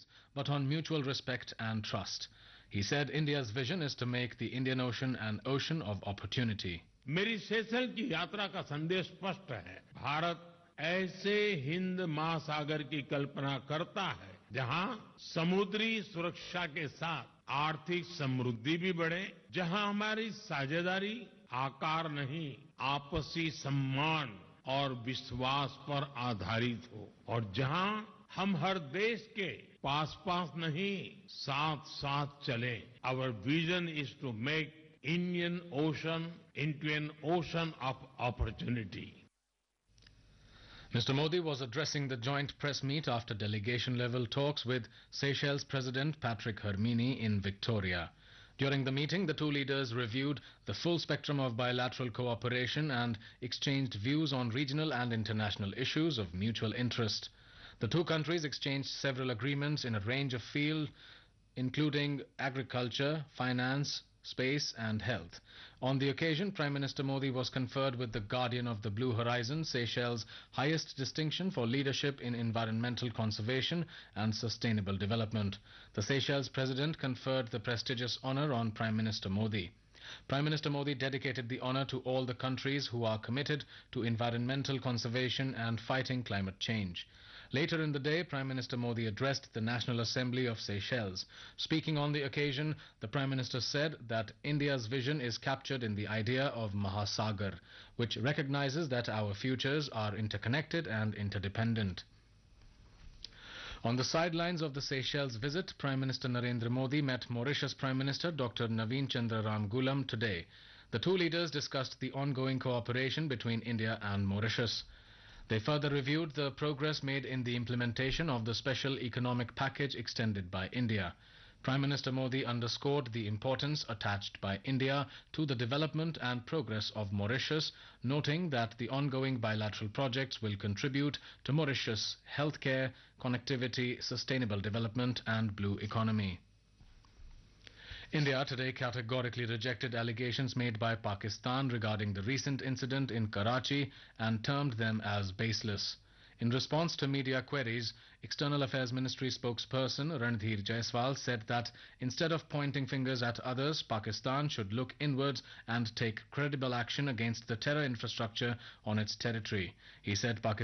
boundaries, but on mutual respect and trust. He said India's vision is to make the Indian Ocean an ocean of opportunity. मेरी सेशल की यात्रा का संदेश स्पष्ट है। भारत ऐसे हिंद महासागर की कल्पना करता है जहां समुद्री सुरक्षा के साथ आर्थिक समृद्धि भी बढ़े, जहां हमारी साझेदारी आकार नहीं आपसी सम्मान और विश्वास पर आधारित हो, और जहां हम हर देश के पास पास नहीं साथ साथ चले। Our vision is to make Indian Ocean into an ocean of opportunity. Mr. Modi was addressing the joint press meet after delegation-level talks with Seychelles President Patrick Hermini in Victoria. During the meeting, the two leaders reviewed the full spectrum of bilateral cooperation and exchanged views on regional and international issues of mutual interest. The two countries exchanged several agreements in a range of fields, including agriculture, finance, space and health. On the occasion, Prime Minister Modi was conferred with the Guardian of the Blue Horizon, Seychelles' highest distinction for leadership in environmental conservation and sustainable development. The Seychelles President conferred the prestigious honour on Prime Minister Modi. Prime Minister Modi dedicated the honour to all the countries who are committed to environmental conservation and fighting climate change. Later in the day, Prime Minister Modi addressed the National Assembly of Seychelles. Speaking on the occasion, the Prime Minister said that India's vision is captured in the idea of Mahasagar, which recognizes that our futures are interconnected and interdependent. On the sidelines of the Seychelles visit, Prime Minister Narendra Modi met Mauritius Prime Minister Dr. Naveen Chandra Ramgoolam today. The two leaders discussed the ongoing cooperation between India and Mauritius. They further reviewed the progress made in the implementation of the special economic package extended by India. Prime Minister Modi underscored the importance attached by India to the development and progress of Mauritius, noting that the ongoing bilateral projects will contribute to Mauritius' healthcare, connectivity, sustainable development and blue economy. India today categorically rejected allegations made by Pakistan regarding the recent incident in Karachi and termed them as baseless. In response to media queries, External Affairs Ministry spokesperson Ranadhir Jaiswal said that instead of pointing fingers at others, Pakistan should look inwards and take credible action against the terror infrastructure on its territory. He said Pakistan